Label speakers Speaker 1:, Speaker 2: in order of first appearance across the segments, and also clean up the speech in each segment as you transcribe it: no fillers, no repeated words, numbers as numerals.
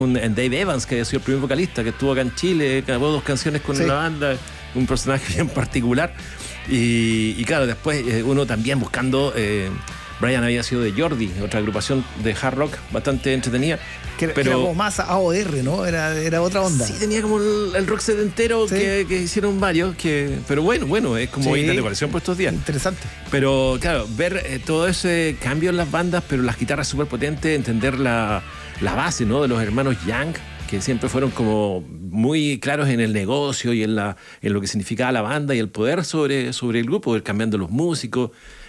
Speaker 1: en Dave Evans, que ha sido el primer vocalista, que estuvo acá en Chile, grabó 2 canciones con la banda, un personaje bien particular. Y claro, después uno también buscando... Brian había sido de Jordi, otra agrupación de hard rock bastante entretenida.
Speaker 2: Pero era como más AOR, ¿no? Era otra onda.
Speaker 1: Sí, tenía como el rock setentero que hicieron varios. Pero bueno, es como ir de colección por estos días.
Speaker 2: Interesante.
Speaker 1: Pero claro, ver todo ese cambio en las bandas, pero las guitarras súper potentes, entender la base, ¿no? De los hermanos Young, que siempre fueron como muy claros en el negocio y en lo que significaba la banda y el poder sobre el grupo, ir cambiando los músicos.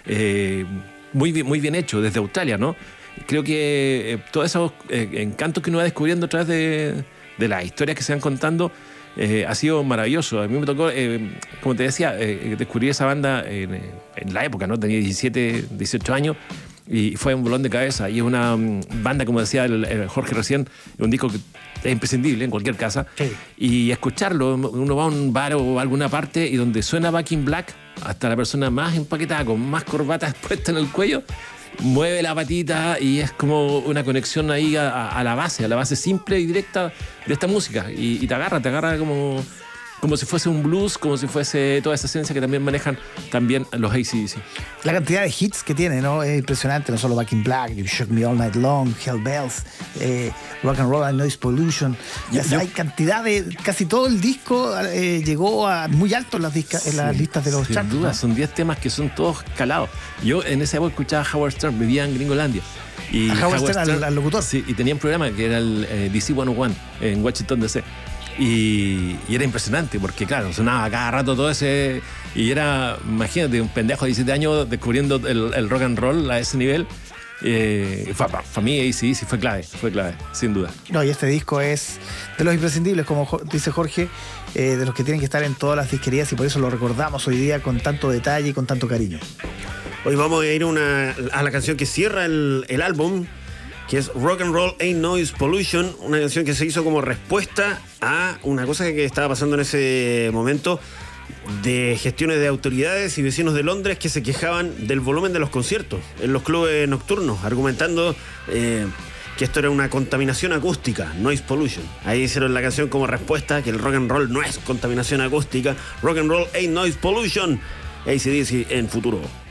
Speaker 1: Muy bien hecho desde Australia, ¿no? Creo que todos esos encantos que uno va descubriendo a través de las historias que se van contando ha sido maravilloso. A mí me tocó, como te decía, descubrir esa banda en la época, ¿no? Tenía 17, 18 años y fue un bolón de cabeza. Y es una banda, como decía el Jorge recién, un disco que es imprescindible en cualquier casa. Sí. Y escucharlo, uno va a un bar o a alguna parte y donde suena Back in Black, hasta la persona más empaquetada, con más corbatas puestas en el cuello, mueve la patita y es como una conexión ahí a la base simple y directa de esta música. Y te agarra como si fuese un blues, como si fuese toda esa esencia que también manejan también los AC/DC.
Speaker 2: La cantidad de hits que tiene, ¿no? Es impresionante, no solo Back in Black, You Shook Me All Night Long, Hell Bells, Rock and Roll and Noise Pollution. Hay cantidad de... Casi todo el disco llegó a muy alto en las listas de los charts.
Speaker 1: Sin duda, ¿no? Son 10 temas que son todos calados. Yo en esa época escuchaba a Howard Stern, vivía en Gringolandia.
Speaker 2: Y Howard Stern, al locutor.
Speaker 1: Sí, y tenía un programa que era el DC 101 en Washington, D.C. Y era impresionante porque, claro, sonaba cada rato todo ese... Y era, imagínate, un pendejo de 17 años descubriendo el rock and roll a ese nivel. Para mí AC/DC fue clave, sin duda.
Speaker 2: No, y este disco es de los imprescindibles, como dice Jorge, de los que tienen que estar en todas las disquerías, y por eso lo recordamos hoy día con tanto detalle y con tanto cariño.
Speaker 3: Hoy vamos a ir a la canción que cierra el álbum, que es Rock and Roll Ain't Noise Pollution, una canción que se hizo como respuesta a una cosa que estaba pasando en ese momento, de gestiones de autoridades y vecinos de Londres que se quejaban del volumen de los conciertos en los clubes nocturnos, argumentando que esto era una contaminación acústica, noise pollution. Ahí hicieron la canción como respuesta, que el rock and roll no es contaminación acústica. Rock and Roll Ain't Noise Pollution, AC/DC en Futuro.